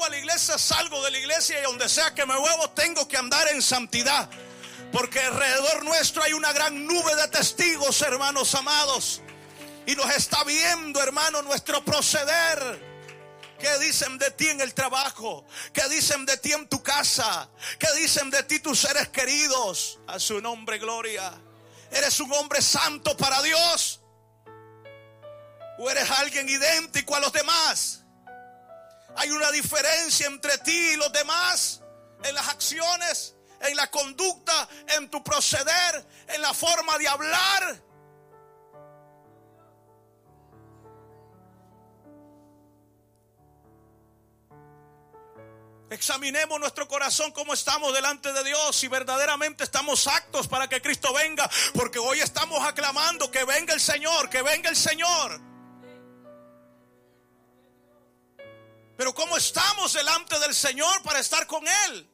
vengo a la iglesia, salgo de la iglesia, y donde sea que me muevo tengo que andar en santidad. Porque alrededor nuestro hay una gran nube de testigos, hermanos amados. Y nos está viendo, hermano, nuestro proceder. ¿Qué dicen de ti en el trabajo? ¿Qué dicen de ti en tu casa? ¿Qué dicen de ti tus seres queridos? A su nombre, gloria. ¿Eres un hombre santo para Dios? ¿O eres alguien idéntico a los demás? ¿Hay una diferencia entre ti y los demás? En las acciones, en la conducta, en tu proceder, en la forma de hablar. Examinemos nuestro corazón, cómo estamos delante de Dios, si verdaderamente estamos aptos para que Cristo venga, porque hoy estamos aclamando que venga el Señor, que venga el Señor. Pero cómo estamos delante del Señor para estar con Él.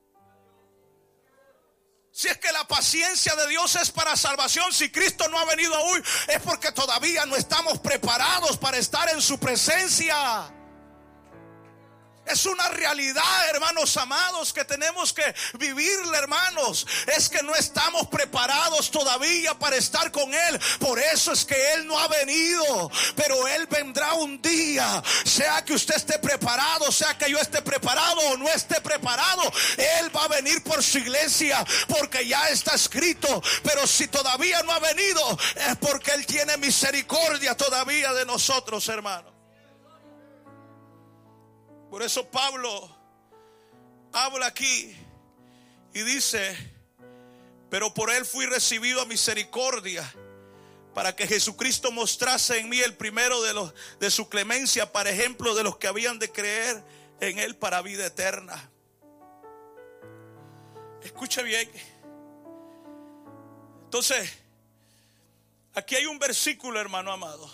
Si es que la paciencia de Dios es para salvación, si Cristo no ha venido aún, es porque todavía no estamos preparados para estar en su presencia. Es una realidad, hermanos amados, que tenemos que vivirla, hermanos. Es que no estamos preparados todavía para estar con Él. Por eso es que Él no ha venido. Pero Él vendrá un día. Sea que usted esté preparado, sea que yo esté preparado o no esté preparado, Él va a venir por su iglesia, porque ya está escrito. Pero si todavía no ha venido, es porque Él tiene misericordia todavía de nosotros, hermanos. Por eso Pablo habla aquí y dice: pero por Él fui recibido a misericordia, para que Jesucristo mostrase en mí el primero de su clemencia, para ejemplo de los que habían de creer en Él para vida eterna. Escuche bien. Entonces, aquí hay un versículo, hermano amado,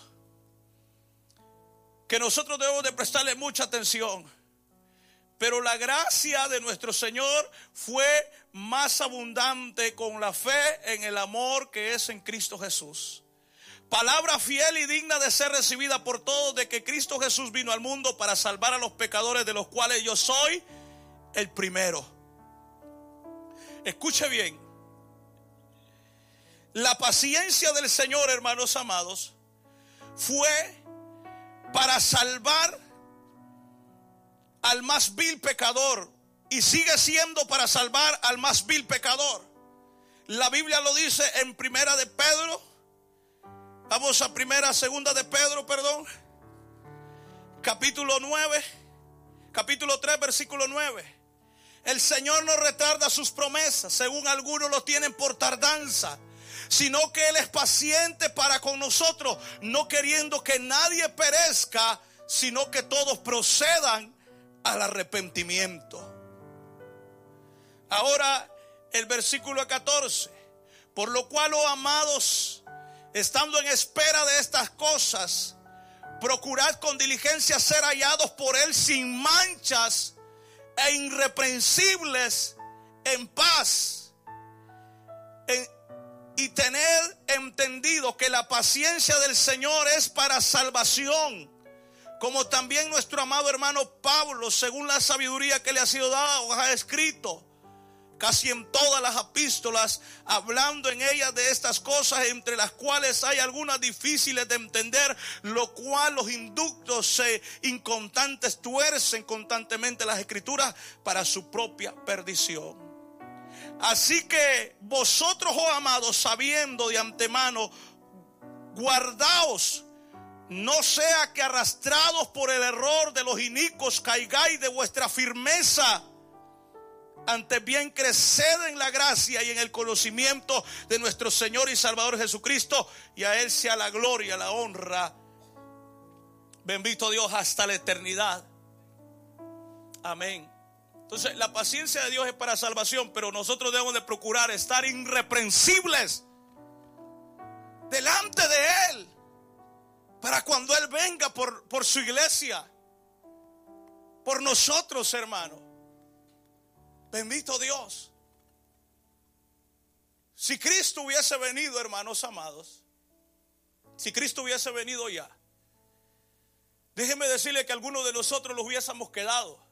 que nosotros debemos de prestarle mucha atención. Pero la gracia de nuestro Señor fue más abundante con la fe en el amor que es en Cristo Jesús. Palabra fiel y digna de ser recibida por todos, de que Cristo Jesús vino al mundo para salvar a los pecadores, de los cuales yo soy el primero. Escuche bien. La paciencia del Señor, hermanos amados, fue para salvar al más vil pecador, y sigue siendo para salvar al más vil pecador. La Biblia lo dice en primera de Pedro. Vamos a segunda de Pedro, capítulo 3, versículo 9. El Señor no retarda sus promesas, según algunos lo tienen por tardanza, sino que Él es paciente para con nosotros, no queriendo que nadie perezca, sino que todos procedan al arrepentimiento. Ahora el versículo 14. Por lo cual, oh amados, estando en espera de estas cosas, procurad con diligencia ser hallados por Él sin manchas e irreprensibles en paz, y tened entendido que la paciencia del Señor es para salvación, como también nuestro amado hermano Pablo, según la sabiduría que le ha sido dada, os ha escrito casi en todas las epístolas, hablando en ellas de estas cosas, entre las cuales hay algunas difíciles de entender, lo cual los inductos inconstantes tuercen constantemente las escrituras para su propia perdición. Así que vosotros, oh amados, sabiendo de antemano, guardaos, no sea que arrastrados por el error de los inicuos caigáis de vuestra firmeza. Antes bien, creced en la gracia y en el conocimiento de nuestro Señor y Salvador Jesucristo, y a Él sea la gloria, la honra, bendito Dios, hasta la eternidad. Amén. Entonces, la paciencia de Dios es para salvación, pero nosotros debemos de procurar estar irreprensibles delante de Él, para cuando Él venga por su iglesia, por nosotros, hermano. Bendito Dios. Si Cristo hubiese venido, hermanos amados, si Cristo hubiese venido ya, déjeme decirle que algunos de nosotros los hubiésemos quedado.